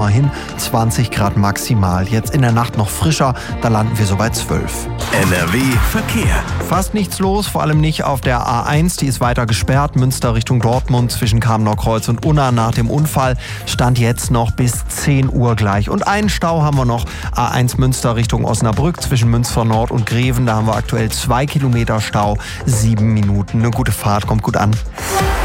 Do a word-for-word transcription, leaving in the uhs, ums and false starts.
immerhin zwanzig Grad maximal. Jetzt in der Nacht noch frischer, da landen wir so bei zwölf. N R W Verkehr. Fast nichts los, vor allem nicht auf der A eins, die ist weiter gesperrt. Münster Richtung Dortmund zwischen Kamener Kreuz und Unna nach dem Unfall. Stand jetzt noch bis zehn Uhr gleich. Und einen Stau haben wir noch, A eins Münster Richtung Osnabrück zwischen Münster Nord und Greven. Da haben wir aktuell zwei Kilometer Stau, sieben Minuten. Eine gute Fahrt, kommt gut an.